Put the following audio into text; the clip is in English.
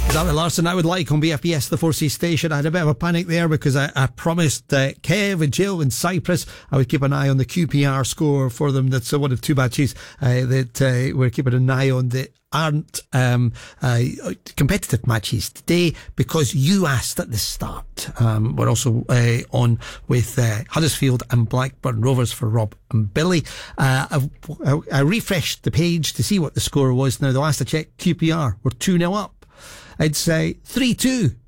David Larson, I would like on BFBS, the 4C station. I had a bit of a panic there because I promised Kev and Jill in Cyprus I would keep an eye on the QPR score for them. That's one of two matches that we're keeping an eye on that aren't competitive matches today because you asked at the start. We're also on with Huddersfield and Blackburn Rovers for Rob and Billy. I refreshed the page to see what the score was. Now, the last I checked, QPR were 2-0 up. It's 3-2